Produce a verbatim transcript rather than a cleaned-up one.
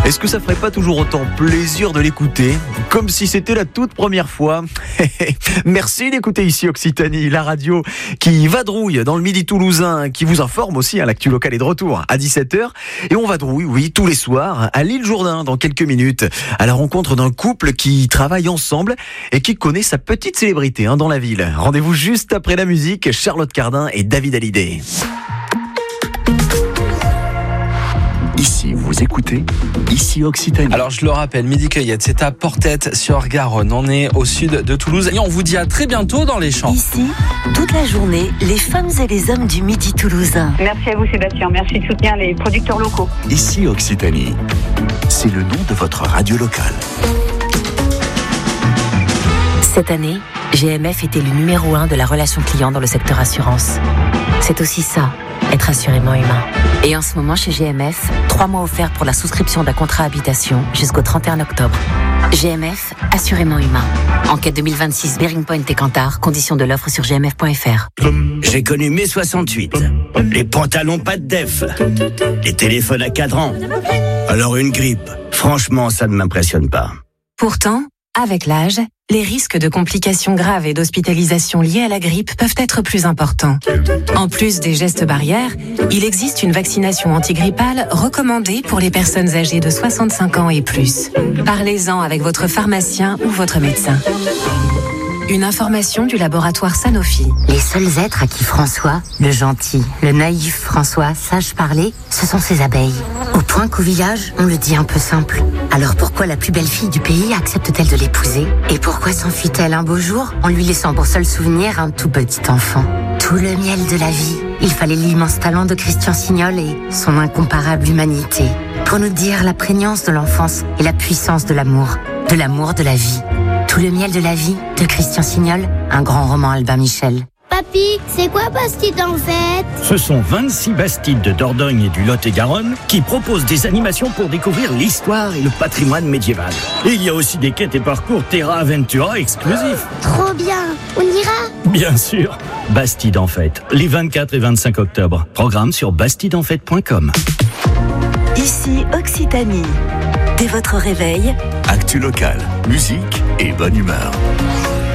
Est-ce que ça ferait pas toujours autant plaisir de l'écouter, comme si c'était la toute première fois? Merci d'écouter ici Occitanie, la radio qui vadrouille dans le Midi toulousain, qui vous informe aussi, hein, l'actu local est de retour à dix-sept heures. Et on vadrouille, oui, tous les soirs, à l'île Jourdain dans quelques minutes, à la rencontre d'un couple qui travaille ensemble et qui connaît sa petite célébrité hein, dans la ville. Rendez-vous juste après la musique, Charlotte Cardin et David Hallyday. Ici, vous écoutez, ici Occitanie. Alors je le rappelle, Midi Cueillette, c'est à Portette-sur-Garonne. On est au sud de Toulouse et on vous dit à très bientôt dans les champs. Ici, toute la journée, les femmes et les hommes du Midi toulousain. Merci à vous Sébastien, merci de soutenir les producteurs locaux. Ici Occitanie, c'est le nom de votre radio locale. Cette année, G M F était le numéro un de la relation client dans le secteur assurance. C'est aussi ça, être assurément humain. Et en ce moment, chez G M F, trois mois offerts pour la souscription d'un contrat habitation jusqu'au trente et un octobre. G M F, assurément humain. Enquête deux mille vingt-six, Bearing Point et Kantar. Conditions de l'offre sur g m f point f r. J'ai connu mai soixante-huit. Les pantalons pas de def. Les téléphones à cadran. Alors une grippe, franchement, ça ne m'impressionne pas. Pourtant, avec l'âge, les risques de complications graves et d'hospitalisation liées à la grippe peuvent être plus importants. En plus des gestes barrières, il existe une vaccination antigrippale recommandée pour les personnes âgées de soixante-cinq ans et plus. Parlez-en avec votre pharmacien ou votre médecin. Une information du laboratoire Sanofi. Les seuls êtres à qui François, le gentil, le naïf François, sache parler, ce sont ses abeilles. Au point qu'au village, on le dit un peu simple. Alors pourquoi la plus belle fille du pays accepte-t-elle de l'épouser? Et pourquoi s'enfuit-elle un beau jour en lui laissant pour seul souvenir un tout petit enfant? Tout le miel de la vie. Il fallait l'immense talent de Christian Signol et son incomparable humanité pour nous dire la prégnance de l'enfance et la puissance de l'amour, de l'amour de la vie. Tout le miel de la vie de Christian Signol, un grand roman Albin Michel. Papy, c'est quoi Bastide en fait? Ce sont vingt-six Bastides de Dordogne et du Lot-et-Garonne qui proposent des animations pour découvrir l'histoire et le patrimoine médiéval. Et il y a aussi des quêtes et parcours Terra Aventura exclusifs. Trop bien, on ira? Bien sûr. Bastide en fête, les vingt-quatre et vingt-cinq octobre. Programme sur bastide en fête point com. Ici Occitanie. Dès votre réveil, Actu locale, musique et bonne humeur.